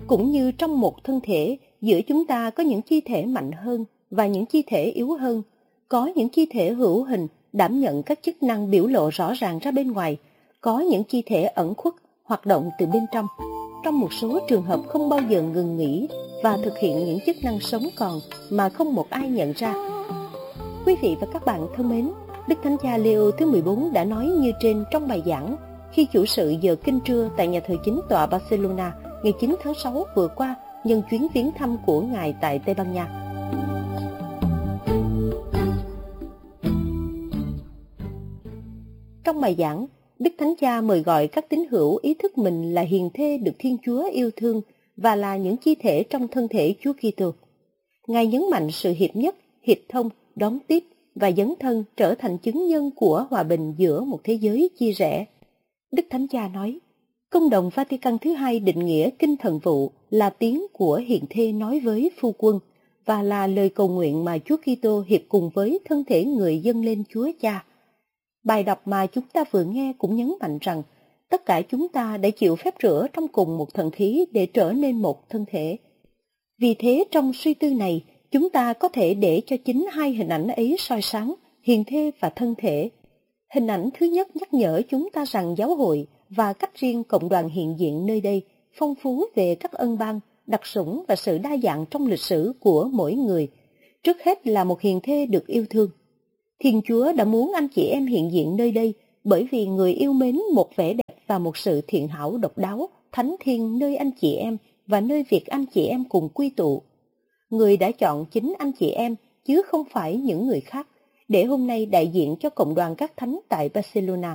Cũng như trong một thân thể, giữa chúng ta có những chi thể mạnh hơn và những chi thể yếu hơn. Có những chi thể hữu hình đảm nhận các chức năng biểu lộ rõ ràng ra bên ngoài, có những chi thể ẩn khuất hoạt động từ bên trong. Trong một số trường hợp không bao giờ ngừng nghỉ và thực hiện những chức năng sống còn mà không một ai nhận ra. Quý vị và các bạn thân mến, Đức Thánh Cha Leo thứ 14 đã nói như trên trong bài giảng khi chủ sự giờ kinh trưa tại nhà thờ chính tọa Barcelona ngày 9 tháng 6 vừa qua nhân chuyến viếng thăm của Ngài tại Tây Ban Nha. Trong bài giảng, Đức Thánh Cha mời gọi các tín hữu ý thức mình là hiền thê được Thiên Chúa yêu thương và là những chi thể trong thân thể Chúa Kitô. Ngài nhấn mạnh sự hiệp nhất, hiệp thông, đón tiếp và dấn thân trở thành chứng nhân của hòa bình giữa một thế giới chia rẽ. Đức Thánh Cha nói, Công đồng Vatican thứ hai định nghĩa kinh thần vụ là tiếng của hiền thê nói với phu quân và là lời cầu nguyện mà Chúa Kitô hiệp cùng với thân thể người dâng lên Chúa Cha. Bài đọc mà chúng ta vừa nghe cũng nhấn mạnh rằng tất cả chúng ta đã chịu phép rửa trong cùng một thần khí để trở nên một thân thể. Vì thế trong suy tư này, chúng ta có thể để cho chính hai hình ảnh ấy soi sáng, hiền thê và thân thể. Hình ảnh thứ nhất nhắc nhở chúng ta rằng giáo hội và cách riêng cộng đoàn hiện diện nơi đây phong phú về các ân ban, đặc sủng và sự đa dạng trong lịch sử của mỗi người. Trước hết là một hiền thê được yêu thương. Thiên Chúa đã muốn anh chị em hiện diện nơi đây bởi vì người yêu mến một vẻ đẹp và một sự thiện hảo độc đáo, thánh thiêng nơi anh chị em và nơi việc anh chị em cùng quy tụ. Người đã chọn chính anh chị em chứ không phải những người khác để hôm nay đại diện cho cộng đoàn các thánh tại Barcelona.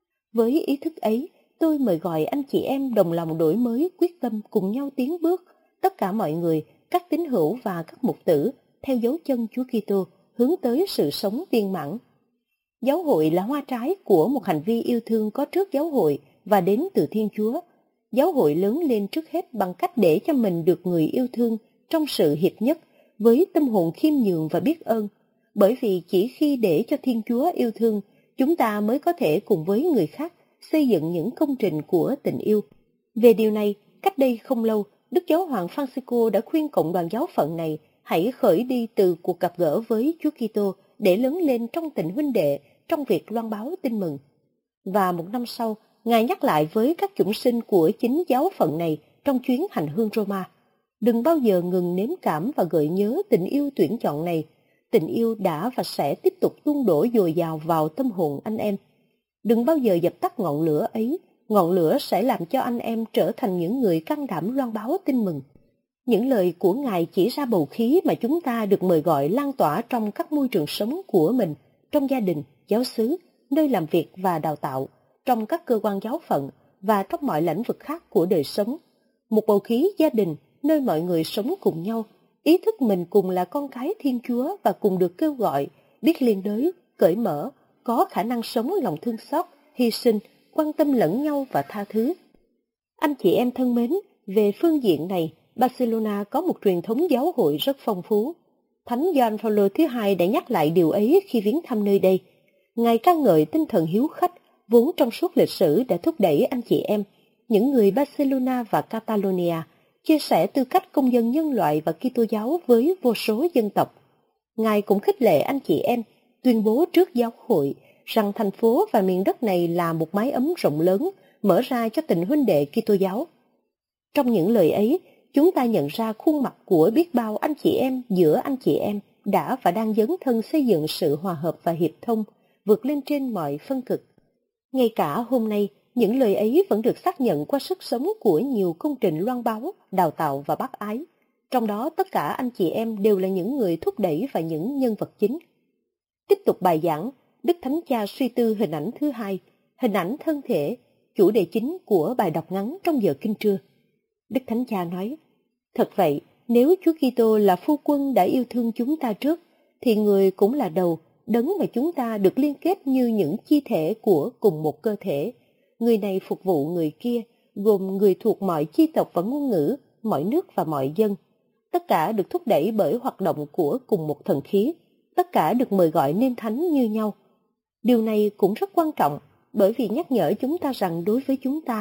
Với ý thức ấy, tôi mời gọi anh chị em đồng lòng đổi mới, quyết tâm cùng nhau tiến bước, tất cả mọi người, các tín hữu và các mục tử, theo dấu chân Chúa Kitô, hướng tới sự sống viên mãn. Giáo hội là hoa trái của một hành vi yêu thương có trước giáo hội và đến từ Thiên Chúa. Giáo hội lớn lên trước hết bằng cách để cho mình được người yêu thương trong sự hiệp nhất, với tâm hồn khiêm nhường và biết ơn. Bởi vì chỉ khi để cho Thiên Chúa yêu thương, chúng ta mới có thể cùng với người khác xây dựng những công trình của tình yêu. Về điều này, cách đây không lâu, Đức Giáo hoàng Francisco đã khuyên cộng đoàn giáo phận này hãy khởi đi từ cuộc gặp gỡ với Chúa Kitô để lớn lên trong tình huynh đệ, trong việc loan báo tin mừng. Và một năm sau, Ngài nhắc lại với các chủng sinh của chính giáo phận này trong chuyến hành hương Roma. Đừng bao giờ ngừng nếm cảm và gợi nhớ tình yêu tuyển chọn này. Tình yêu đã và sẽ tiếp tục tuôn đổ dồi dào vào tâm hồn anh em. Đừng bao giờ dập tắt ngọn lửa ấy. Ngọn lửa sẽ làm cho anh em trở thành những người can đảm loan báo tin mừng. Những lời của Ngài chỉ ra bầu khí mà chúng ta được mời gọi lan tỏa trong các môi trường sống của mình, trong gia đình, giáo xứ, nơi làm việc và đào tạo, trong các cơ quan giáo phận và trong mọi lĩnh vực khác của đời sống. Một bầu khí gia đình, nơi mọi người sống cùng nhau, ý thức mình cùng là con cái Thiên Chúa và cùng được kêu gọi, biết liên đới, cởi mở, có khả năng sống lòng thương xót, hy sinh, quan tâm lẫn nhau và tha thứ. Anh chị em thân mến, về phương diện này, Barcelona có một truyền thống giáo hội rất phong phú. Thánh Gioan Phaolô thứ hai đã nhắc lại điều ấy khi viếng thăm nơi đây. Ngài ca ngợi tinh thần hiếu khách, vốn trong suốt lịch sử đã thúc đẩy anh chị em, những người Barcelona và Catalonia, chia sẻ tư cách công dân nhân loại và Kitô giáo với vô số dân tộc. Ngài cũng khích lệ anh chị em, tuyên bố trước giáo hội rằng thành phố và miền đất này là một mái ấm rộng lớn, mở ra cho tình huynh đệ Kitô giáo. Trong những lời ấy, chúng ta nhận ra khuôn mặt của biết bao anh chị em giữa anh chị em đã và đang dấn thân xây dựng sự hòa hợp và hiệp thông, vượt lên trên mọi phân cực. Ngay cả hôm nay, những lời ấy vẫn được xác nhận qua sức sống của nhiều công trình loan báo, đào tạo và bác ái. Trong đó tất cả anh chị em đều là những người thúc đẩy và những nhân vật chính. Tiếp tục bài giảng, Đức Thánh Cha suy tư hình ảnh thứ hai, hình ảnh thân thể, chủ đề chính của bài đọc ngắn trong giờ kinh trưa. Đức Thánh Cha nói, thật vậy, nếu Chúa Kitô là phu quân đã yêu thương chúng ta trước, thì người cũng là đầu, đấng mà chúng ta được liên kết như những chi thể của cùng một cơ thể. Người này phục vụ người kia, gồm người thuộc mọi chi tộc và ngôn ngữ, mọi nước và mọi dân. Tất cả được thúc đẩy bởi hoạt động của cùng một thần khí, tất cả được mời gọi nên thánh như nhau. Điều này cũng rất quan trọng, bởi vì nhắc nhở chúng ta rằng đối với chúng ta,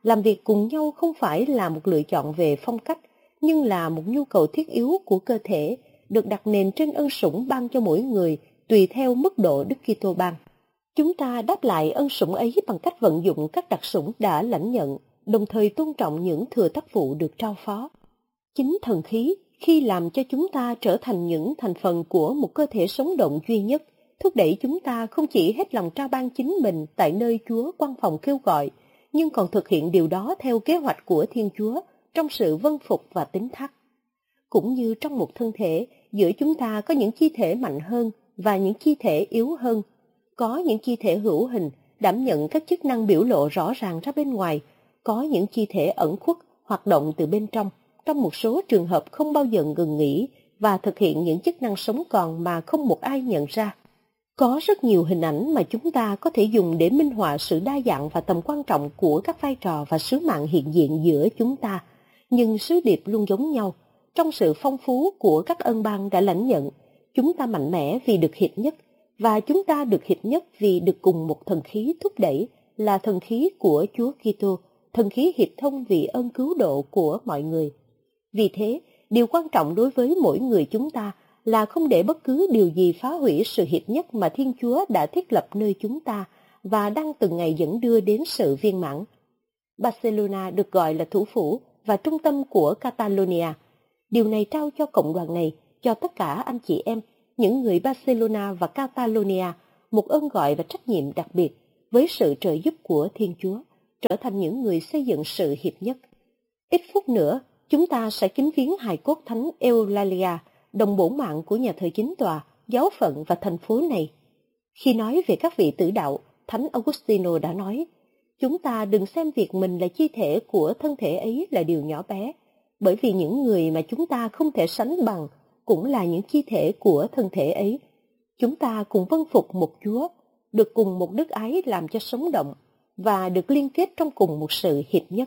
Làm việc cùng nhau không phải là một lựa chọn về phong cách, nhưng là một nhu cầu thiết yếu của cơ thể, được đặt nền trên ân sủng ban cho mỗi người tùy theo mức độ Đức Kitô ban. Chúng ta đáp lại ân sủng ấy bằng cách vận dụng các đặc sủng đã lãnh nhận, đồng thời tôn trọng những thừa tác vụ được trao phó. Chính thần khí, khi làm cho chúng ta trở thành những thành phần của một cơ thể sống động duy nhất, thúc đẩy chúng ta không chỉ hết lòng trao ban chính mình tại nơi Chúa quan phòng kêu gọi, nhưng còn thực hiện điều đó theo kế hoạch của Thiên Chúa trong sự vâng phục và tín thác. Cũng như trong một thân thể, giữa chúng ta có những chi thể mạnh hơn và những chi thể yếu hơn. Có những chi thể hữu hình, đảm nhận các chức năng biểu lộ rõ ràng ra bên ngoài, có những chi thể ẩn khuất, hoạt động từ bên trong một số trường hợp không bao giờ ngừng nghỉ và thực hiện những chức năng sống còn mà không một ai nhận ra. Có rất nhiều hình ảnh mà chúng ta có thể dùng để minh họa sự đa dạng và tầm quan trọng của các vai trò và sứ mạng hiện diện giữa chúng ta, nhưng sứ điệp luôn giống nhau. Trong sự phong phú của các ân ban đã lãnh nhận, chúng ta mạnh mẽ vì được hiệp nhất, và chúng ta được hiệp nhất vì được cùng một thần khí thúc đẩy, là thần khí của Chúa Kitô, thần khí hiệp thông vì ơn cứu độ của mọi người. Vì thế, điều quan trọng đối với mỗi người chúng ta là không để bất cứ điều gì phá hủy sự hiệp nhất mà Thiên Chúa đã thiết lập nơi chúng ta và đang từng ngày dẫn đưa đến sự viên mãn. Barcelona được gọi là thủ phủ và trung tâm của Catalonia. Điều này trao cho cộng đoàn này, cho tất cả anh chị em, những người Barcelona và Catalonia, một ơn gọi và trách nhiệm đặc biệt với sự trợ giúp của Thiên Chúa, trở thành những người xây dựng sự hiệp nhất. Ít phút nữa, chúng ta sẽ kính viếng hài cốt Thánh Eulalia, đồng bổn mạng của nhà thờ chính tòa, giáo phận và thành phố này. Khi nói về các vị tử đạo, Thánh Augustino đã nói, chúng ta đừng xem việc mình là chi thể của thân thể ấy là điều nhỏ bé, bởi vì những người mà chúng ta không thể sánh bằng cũng là những chi thể của thân thể ấy. Chúng ta cùng vâng phục một Chúa, được cùng một đức ái làm cho sống động, và được liên kết trong cùng một sự hiệp nhất.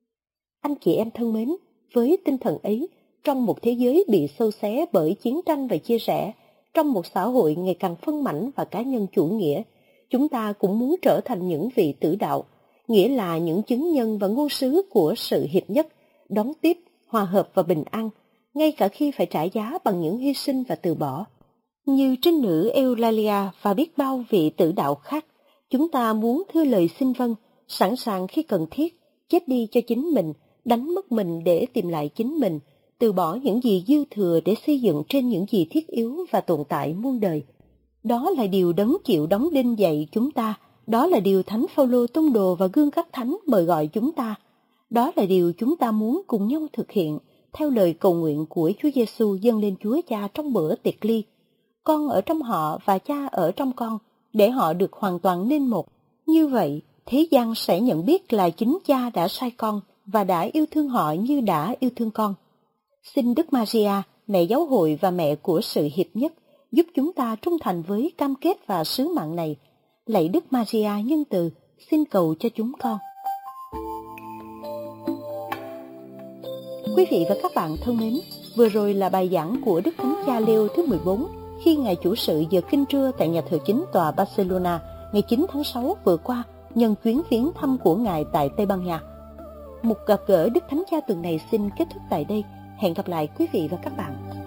Anh chị em thân mến, với tinh thần ấy, trong một thế giới bị xâu xé bởi chiến tranh và chia rẽ, trong một xã hội ngày càng phân mảnh và cá nhân chủ nghĩa, chúng ta cũng muốn trở thành những vị tử đạo, nghĩa là những chứng nhân và ngôn sứ của sự hiệp nhất, đón tiếp, hòa hợp và bình an, ngay cả khi phải trả giá bằng những hy sinh và từ bỏ. Như trinh nữ Eulalia và biết bao vị tử đạo khác, chúng ta muốn thưa lời xin vâng, sẵn sàng khi cần thiết, chết đi cho chính mình, đánh mất mình để tìm lại chính mình, từ bỏ những gì dư thừa để xây dựng trên những gì thiết yếu và tồn tại muôn đời. Đó là điều Đấng chịu đóng đinh dạy chúng ta, đó là điều Thánh Phaolô tông đồ và gương các thánh mời gọi chúng ta. Đó là điều chúng ta muốn cùng nhau thực hiện, theo lời cầu nguyện của Chúa Giêsu dâng lên Chúa Cha trong bữa tiệc ly. Con ở trong họ và Cha ở trong con, để họ được hoàn toàn nên một. Như vậy, thế gian sẽ nhận biết là chính Cha đã sai con và đã yêu thương họ như đã yêu thương con. Xin Đức Maria, mẹ giáo hội và mẹ của sự hiệp nhất, giúp chúng ta trung thành với cam kết và sứ mạng này. Lạy Đức Maria nhân từ, xin cầu cho chúng con. Quý vị và các bạn thân mến, vừa rồi là bài giảng của Đức Thánh Cha Leo thứ 14 khi Ngài chủ sự giờ kinh trưa tại nhà thờ chính tòa Barcelona ngày 9 tháng 6 vừa qua, nhân chuyến viếng thăm của Ngài tại Tây Ban Nha. Một gặp gỡ Đức Thánh Cha tuần này xin kết thúc tại đây. Hẹn gặp lại quý vị và các bạn.